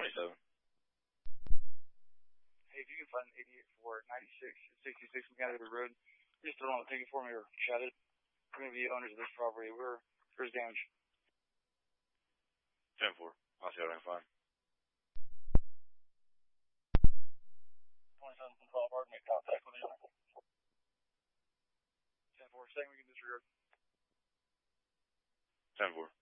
97. Hey, if you can find 88 for 96 66 Mechanical Road, just throw on the ticket for me or chat it. We're going to be the owners of this property. There's damage. 10-4. I'll see what I can find. 27 from Call Park, make contact with the owner. 10-4, second we can disregard. 10-4.